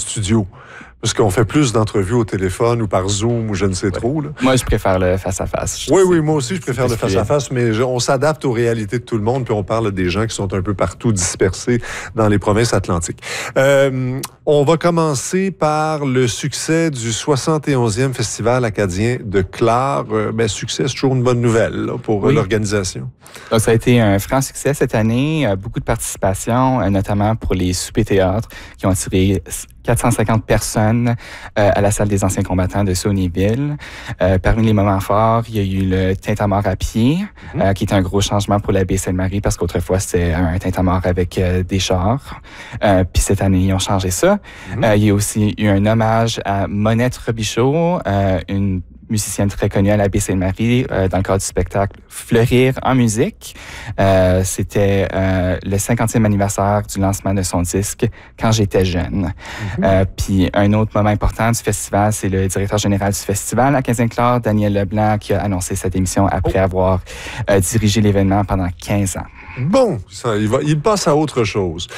studio. Parce qu'on fait plus d'entrevues au téléphone ou par Zoom ou je ne sais trop. Là. Moi, je préfère le face-à-face. Oui, moi aussi, je préfère le face-à-face, mais on s'adapte aux réalités de tout le monde, puis on parle des gens qui sont un peu partout dispersés dans les provinces atlantiques. On va commencer par le succès du 71e Festival acadien de Clare. Succès, c'est toujours une bonne nouvelle là, pour l'organisation. Donc, ça a été un franc succès cette année. Beaucoup de participation, notamment pour les soupers-théâtres qui ont attiré 450 personnes à la salle des anciens combattants de Saulnieville. Parmi les moments forts, il y a eu le tintamarre à pied, qui est un gros changement pour la baie Sainte-Marie parce qu'autrefois, c'était un tintamarre avec des chars. Puis cette année, ils ont changé ça. Il y a aussi eu un hommage à Monette Robichaud, une musicienne très connue à la baie Sainte-Marie dans le cadre du spectacle Fleurir en musique. C'était le 50e anniversaire du lancement de son disque Quand j'étais jeune. Puis un autre moment important du festival, c'est le directeur général du festival à Quinzième-Clare, Daniel Leblanc, qui a annoncé cette émission après avoir dirigé l'événement pendant 15 ans. Bon, il passe à autre chose.